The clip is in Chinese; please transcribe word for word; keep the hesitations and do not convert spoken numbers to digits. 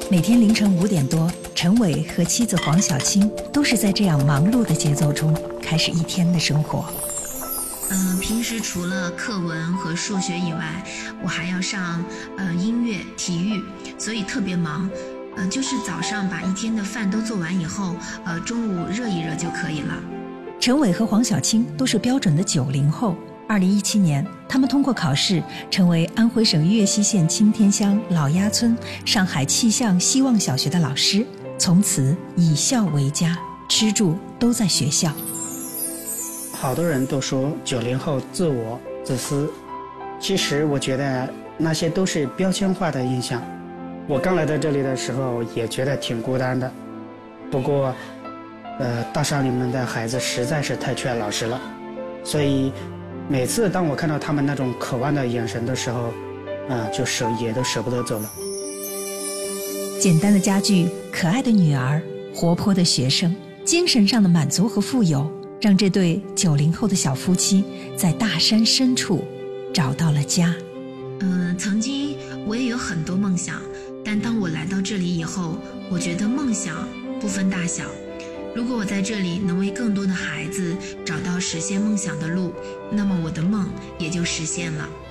每天凌晨五点多，陈伟和妻子黄小青都是在这样忙碌的节奏中开始一天的生活。 嗯、呃，平时除了课文和数学以外，我还要上呃音乐、体育，所以特别忙。呃，就是早上把一天的饭都做完以后，呃，中午热一热就可以了。 陈伟和黄小青都是标准的九零后。二零一七年，他们通过考试，成为安徽省岳西县青天乡老鸭村上海气象希望小学的老师，从此以校为家，吃住都在学校。 好多人都说九零后自我自私，其实我觉得那些都是标签化的印象。我刚来到这里的时候也觉得挺孤单的，不过呃，大山里面的孩子实在是太缺老师了，所以每次当我看到他们那种渴望的眼神的时候，啊、呃，就舍也都舍不得走了。 简单的家具，可爱的女儿，活泼的学生，精神上的满足和富有，让这对九零后的小夫妻在大山深处找到了家。 嗯、呃，曾经我也有很多梦想，但当我来到这里以后，我觉得梦想不分大小。如果我在这里能为更多的孩子找到实现梦想的路，那么我的梦也就实现了。